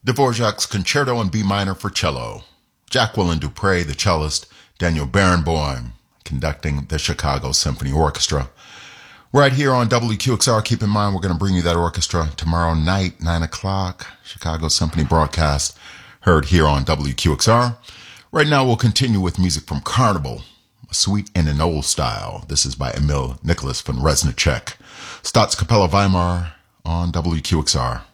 Dvorak's Concerto in B minor for cello. Jacqueline Dupre, the cellist. Daniel Barenboim, conducting the Chicago Symphony Orchestra. Right here on WQXR, keep in mind we're going to bring you that orchestra tomorrow night, 9 o'clock. Chicago Symphony broadcast, heard here on WQXR. Right now we'll continue with music from Carnival, a suite in an old style. This is by Emil Nicholas von Reznicek. Staatskapelle Weimar on WQXR.